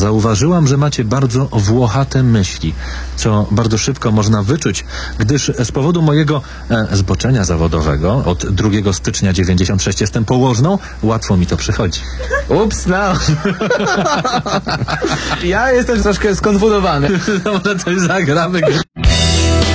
zauważyłam, że macie bardzo włochate myśli, co bardzo szybko można wyczuć, gdyż z powodu mojego zboczenia zawodowego od 2 stycznia 96 jestem położną, łatwo mi to przychodzi. Ups, no. Ja jestem troszkę skonfundowany. No, może coś zagramy.